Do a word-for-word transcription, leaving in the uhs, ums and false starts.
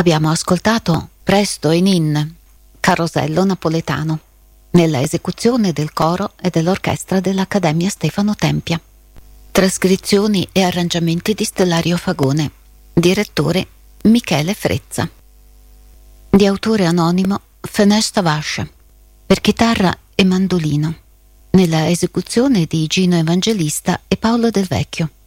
Abbiamo ascoltato Presto e Nin, Carosello napoletano, nella esecuzione del coro e dell'orchestra dell'Accademia Stefano Tempia. Trascrizioni e arrangiamenti di Stellario Fagone. Direttore Michele Frezza. Di autore anonimo Fenesh Tavash. Per chitarra e mandolino, nella esecuzione di Gino Evangelista e Paolo Del Vecchio.